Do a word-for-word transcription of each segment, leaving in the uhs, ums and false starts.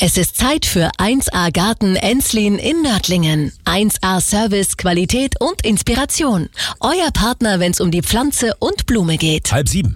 Es ist Zeit für eins A Garten Enslin in Nördlingen. eins A Service, Qualität und Inspiration. Euer Partner, wenn es um die Pflanze und Blume geht. Halb sieben.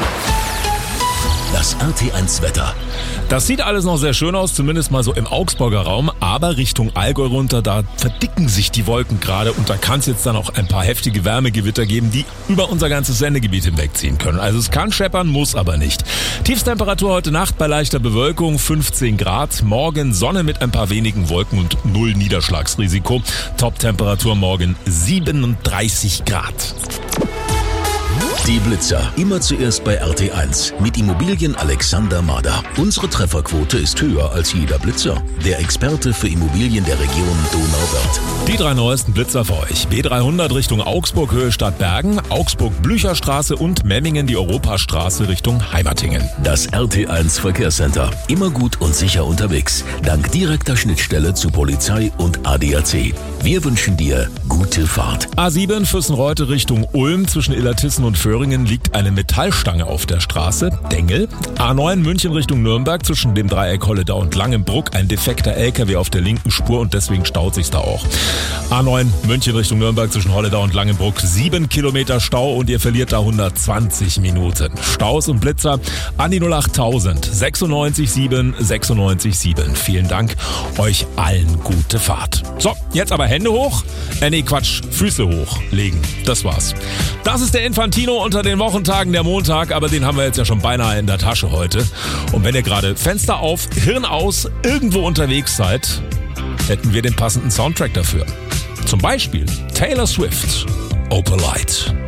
Das R T eins Wetter. Das sieht alles noch sehr schön aus, zumindest mal so im Augsburger Raum. Aber Richtung Allgäu runter, da verdicken sich die Wolken gerade. Und da kann es jetzt dann auch ein paar heftige Wärmegewitter geben, die über unser ganzes Sendegebiet hinwegziehen können. Also es kann scheppern, muss aber nicht. Tiefstemperatur heute Nacht bei leichter Bewölkung fünfzehn Grad. Morgen Sonne mit ein paar wenigen Wolken und null Niederschlagsrisiko. Toptemperatur morgen siebenunddreißig Grad. Die Blitzer. Immer zuerst bei R T eins. Mit Immobilien Alexander Mader. Unsere Trefferquote ist höher als jeder Blitzer. Der Experte für Immobilien der Region Donauwörth. Die drei neuesten Blitzer für euch. B dreihundert Richtung Augsburg, Höhe Stadtbergen, Augsburg-Blücherstraße und Memmingen die Europastraße Richtung Heimatingen. Das R T eins Verkehrscenter. Immer gut und sicher unterwegs. Dank direkter Schnittstelle zu Polizei und A D A C. Wir wünschen dir gute Fahrt. A sieben Füssenreute Richtung Ulm zwischen Illertissen und Föhringen liegt eine Metallstange auf der Straße, Dengel. A neun München Richtung Nürnberg zwischen dem Dreieck Holledau und Langenbruck ein defekter L K W auf der linken Spur und deswegen staut sich's da auch. A neun München Richtung Nürnberg zwischen Holledau und Langenbruck sieben Kilometer Stau und ihr verliert da hundertzwanzig Minuten. Staus und Blitzer an die null achttausend sechsundneunzig sieben sechsundneunzig sieben. Vielen Dank, euch allen gute Fahrt. So, jetzt aber Hände hoch. Äh, nee, Quatsch, Füße hochlegen. Das war's. Das ist der Infantino unter den Wochentagen, der Montag, aber den haben wir jetzt ja schon beinahe in der Tasche heute. Und wenn ihr gerade Fenster auf, Hirn aus, irgendwo unterwegs seid, hätten wir den passenden Soundtrack dafür. Zum Beispiel Taylor Swift, Opalite.